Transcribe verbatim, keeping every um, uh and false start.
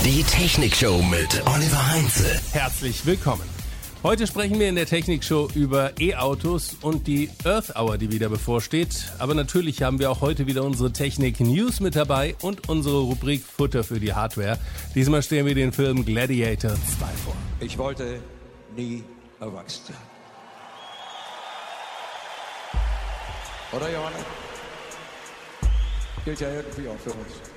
Die Technikshow mit Oliver Heinze. Herzlich willkommen. Heute sprechen wir in der Technikshow über E-Autos und die Earth Hour, die wieder bevorsteht. Aber natürlich haben wir auch heute wieder unsere Technik-News mit dabei und unsere Rubrik Futter für die Hardware. Diesmal stellen wir den Film Gladiator zwei vor. Ich wollte nie erwachsen sein. Oder, Johanna? Gilt ja irgendwie auch für uns.